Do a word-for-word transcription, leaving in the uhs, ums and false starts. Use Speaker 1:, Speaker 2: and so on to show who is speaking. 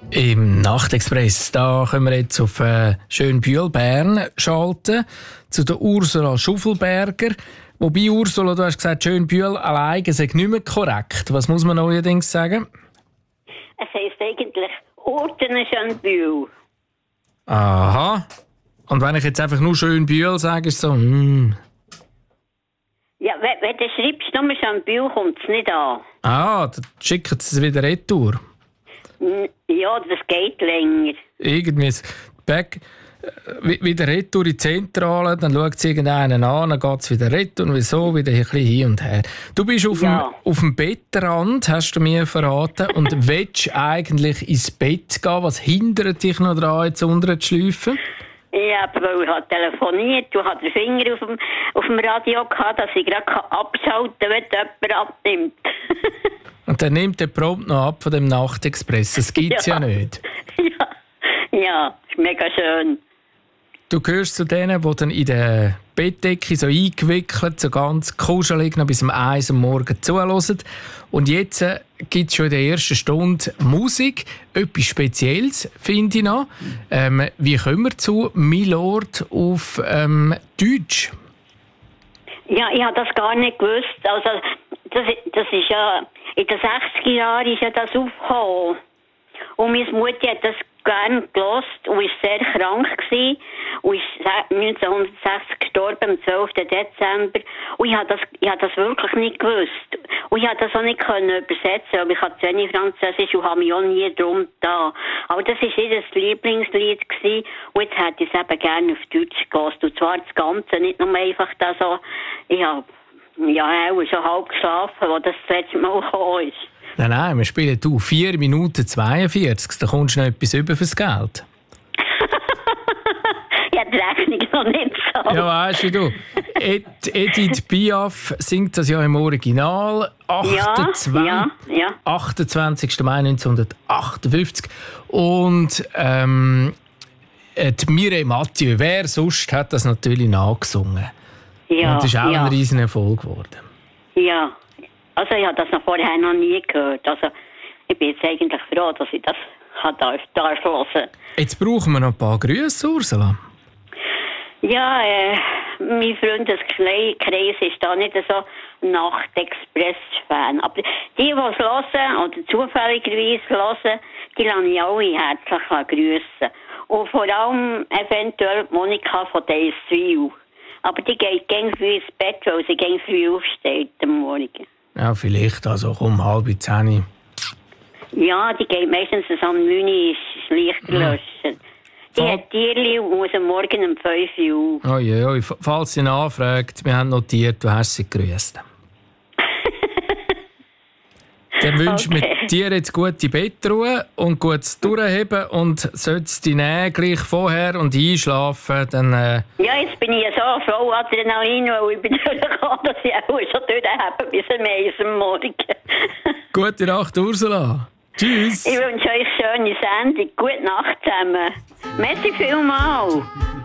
Speaker 1: Im Nachtexpress, da können wir jetzt auf äh, Schönbühl, Bern schalten, zu der Ursula Schuffelberger. Wobei, Ursula, du hast gesagt, Schönbühl alleine sei nicht mehr korrekt. Was muss man neuerdings sagen?
Speaker 2: Es heisst eigentlich Orten Schönbühl.
Speaker 1: Aha. Und wenn ich jetzt einfach nur Schönbühl sage, ist es so, mm.
Speaker 2: Ja, wenn, wenn du schreibst, nur Schönbühl, kommt es nicht an.
Speaker 1: Ah, dann schicken sie es wieder retour.
Speaker 2: Ja, das geht länger.
Speaker 1: Irgendwie ist Back, äh, wieder retour in die Zentrale, dann schaut sie irgendeinen an, dann geht es wieder retour und wieso, wieder ein bisschen hin und her. Du bist auf,
Speaker 2: Ja.
Speaker 1: dem, auf dem Bettrand, hast du mir verraten, und willst eigentlich ins Bett gehen. Was hindert dich noch daran, jetzt unten zu schlafen?
Speaker 2: Ja, aber ich habe telefoniert, du hast den Finger auf dem, auf dem Radio gehabt, dass ich gerade abschalten kann, wenn jemand abnimmt.
Speaker 1: Und dann nimmt der prompt noch ab von dem Nachtexpress. Das gibt es ja. ja nicht.
Speaker 2: Ja, ja, ist mega schön.
Speaker 1: Du gehörst zu denen, die dann in der Bettdecke so eingewickelt, so ganz kuschelig noch bis um eins am Morgen zuhören. Und jetzt äh, gibt es schon in der ersten Stunde Musik. Etwas Spezielles, finde ich noch. Ähm, wie kommen wir zu «Milord» auf ähm, Deutsch?
Speaker 2: Ja, ich habe das gar nicht gewusst. Also, das, das ist ja, in den sechziger Jahren ist ja das aufgekommen. Und meine Mutter hat das gerne gehört und war sehr krank gewesen und ist neunzehnhundertsechzig gestorben, am zwölften Dezember. Und ich habe das, ich habe das wirklich nicht gewusst. Und ich konnte das auch nicht können übersetzen, weil ich hatte zu wenig Französisch und habe mich auch nie drum da. Aber das war ihr Lieblingslied gewesen. Und jetzt hätte ich es eben gerne auf Deutsch gehört. Und zwar das Ganze, nicht nur einfach das so, ich habe ja auch schon halb geschlafen, als das das letzte Mal gekommen ist.
Speaker 1: Nein, nein, wir spielen du vier Minuten zweiundvierzig, da kommst du noch etwas über fürs Geld.
Speaker 2: Ja, die Rechnung noch nicht so.
Speaker 1: Ja, weißt du, Ed, Edith Piaf singt das ja im Original. achtundzwanzig,
Speaker 2: ja, ja.
Speaker 1: achtundzwanzigster Mai neunzehnhundertachtundfünfzig. Und ähm, die Mireille Mathieu, wer sonst hat das natürlich nachgesungen.
Speaker 2: Ja,
Speaker 1: und es ist auch
Speaker 2: ja.
Speaker 1: ein riesen Erfolg geworden.
Speaker 2: Ja, also ich habe das noch vorher noch nie gehört. Also ich bin jetzt eigentlich froh, dass ich das darf, darf hören.
Speaker 1: Jetzt brauchen wir noch ein paar Grüße, Ursula.
Speaker 2: Ja, äh, mein Freundeskreis ist da nicht so Nachtexpress-Fan. Aber die, die es hören oder zufälligerweise hören, die lasse ich alle herzlich grüßen. Und vor allem eventuell Monika von Deiswil. Aber die geht gegen früh ins Bett, weil sie gegen früh aufsteht am Morgen. Ja,
Speaker 1: vielleicht, also um halb zehn.
Speaker 2: Ja, die geht meistens am neun Uhr das Licht löschen. Ja. Die Fall- hat Tierli und muss am Morgen um fünf Uhr.
Speaker 1: Oh je, oh, falls sie nachfragt, wir haben notiert, du hast sie gegrüßt. Dann wünschen okay. wir dir jetzt gute Bettruhe und gutes Durchheben und sollst du dich gleich vorher und einschlafen, dann... Äh
Speaker 2: ja, jetzt bin ich ja so voll Adrenalin, weil ich bin durchgekommen, dass ich auch schon durchhebe bis um eins am Morgen.
Speaker 1: Gute Nacht, Ursula. Tschüss.
Speaker 2: Ich wünsche euch eine schöne Sendung. Gute Nacht zusammen. Merci vielmals.